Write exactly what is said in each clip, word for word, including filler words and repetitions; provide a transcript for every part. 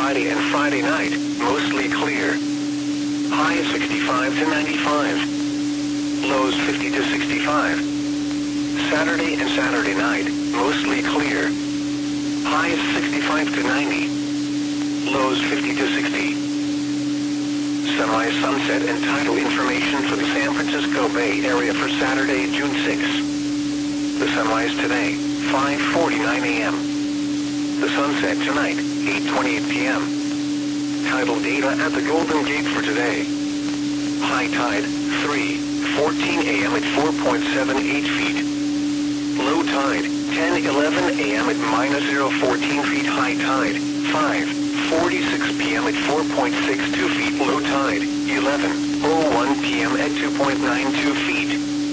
Friday and Friday night, mostly clear. Highs sixty-five to ninety-five. Lows fifty to sixty-five. Saturday and Saturday night, mostly clear. Highs sixty-five to ninety. Lows fifty to sixty. Sunrise, sunset, and tidal information for the San Francisco Bay Area for Saturday, June sixth. The sunrise today, five forty-nine a m The sunset tonight, eight twenty-eight p m Tidal data at the Golden Gate for today. High tide, three fourteen a m at four point seven eight feet. Low tide, ten eleven a m at minus zero fourteen feet. High tide, five forty-six p m at four point six two feet. Low tide, eleven oh one p m at two point nine two feet.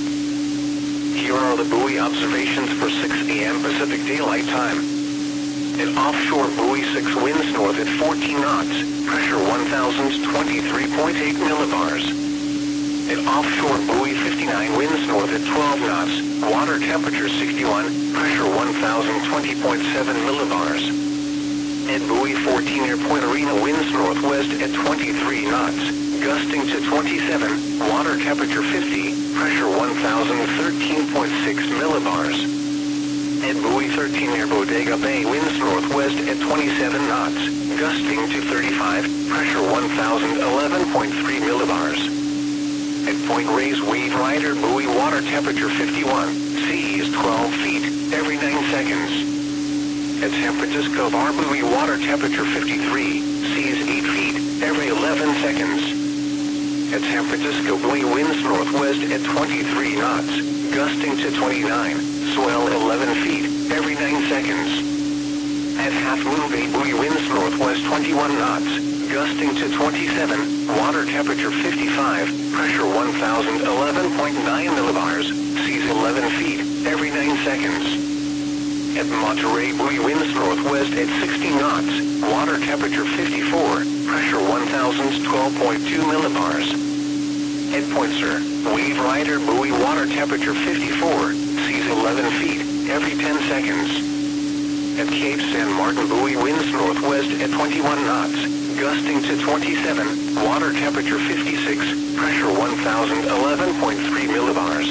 Here are the buoy observations for six a m Pacific Daylight Time. At offshore buoy six, winds north at fourteen knots, pressure one thousand twenty-three point eight millibars. At offshore buoy fifty-nine, winds north at twelve knots, water temperature sixty-one, pressure one thousand twenty point seven millibars. At buoy fourteen, near Point Arena, winds northwest at twenty-three knots, gusting to twenty-seven, water temperature fifty, pressure one thousand thirteen point six millibars. At buoy thirteen, near Bodega Bay, winds northwest at twenty-seven knots, gusting to thirty-five, pressure one thousand eleven point three millibars. At Point Reyes, Wave Rider buoy, water temperature fifty-one, seas twelve feet, every nine seconds. At San Francisco Bar buoy, water temperature fifty-three, seas eight feet, every eleven seconds. At San Francisco buoy, winds northwest at twenty-three knots, gusting to twenty-nine, swell eleven feet, every nine seconds. At Half Moon Bay buoy, winds northwest twenty-one knots, gusting to twenty-seven, water temperature fifty-five, pressure one thousand eleven point nine millibars, seas eleven feet, every nine seconds. At Monterey buoy, winds northwest at sixty knots, water temperature fifty-four, pressure one thousand twelve point two millibars. At Point Sur, Wave Rider buoy, water temperature fifty-four, seas eleven feet, every ten seconds. At Cape San Martin buoy, winds northwest at twenty-one knots, gusting to twenty-seven, water temperature fifty-six, pressure one thousand eleven point three millibars.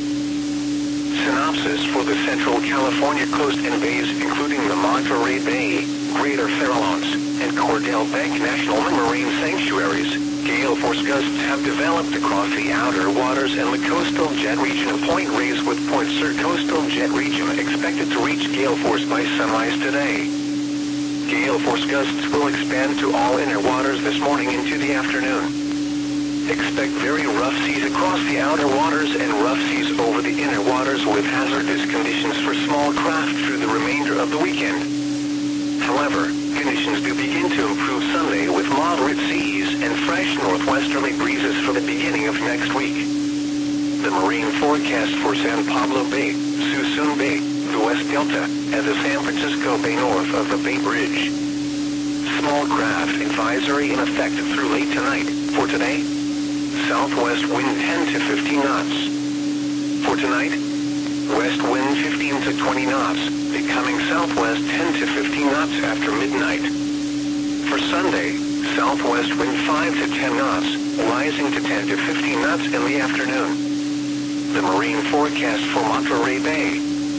Synopsis for the Central California coast and bays, including the Monterey Bay, Greater Farallones, and Cordell Bank National Marine Sanctuaries. Gale force gusts have developed across the outer waters and the coastal jet region of Point Reyes, with Point Sur coastal jet region expected to reach gale force by sunrise today. Gale force gusts will expand to all inner waters this morning into the afternoon. Expect very rough seas across the outer waters and rough seas over the inner waters, with hazardous conditions for small craft through the remainder of the weekend. However, conditions do begin to improve Sunday with moderate seas and fresh northwesterly breezes for the beginning of next week. The marine forecast for San Pablo Bay, Suisun Bay, the West Delta, and the San Francisco Bay north of the Bay Bridge. Small craft advisory in effect through late tonight. For today, southwest wind ten to fifteen knots. For tonight, west wind fifteen to twenty knots, becoming southwest ten to fifteen knots after midnight. For Sunday, southwest wind five to ten knots, rising to ten to fifteen knots in the afternoon. The marine forecast for Monterey Bay.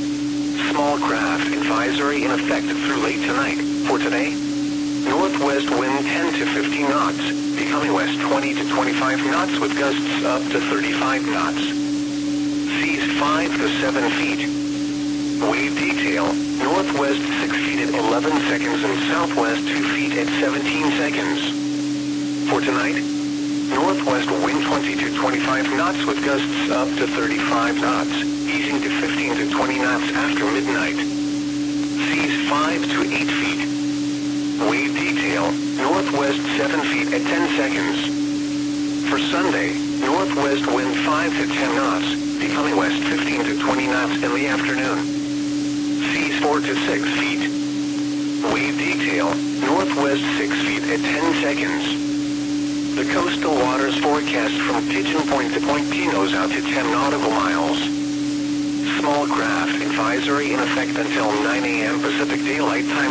Small craft advisory in effect through late tonight. For today, northwest wind ten to fifteen knots, becoming west twenty to twenty-five knots with gusts up to thirty-five knots. Seas five to seven feet. Wave detail, northwest six feet at eleven seconds and southwest two feet at seventeen seconds. For tonight, northwest wind twenty to twenty-five knots with gusts up to thirty-five knots, easing to fifteen to twenty knots after midnight. Seas five to eight feet. Wave detail, northwest seven feet at ten seconds. For Sunday, northwest wind five to ten knots, becoming west fifteen to twenty knots in the afternoon. Seas four to six feet. Wave detail, northwest six feet at ten seconds. The coastal waters forecast from Pigeon Point to Point Pinos out to ten nautical miles. Small craft advisory in effect until nine a m Pacific Daylight Time.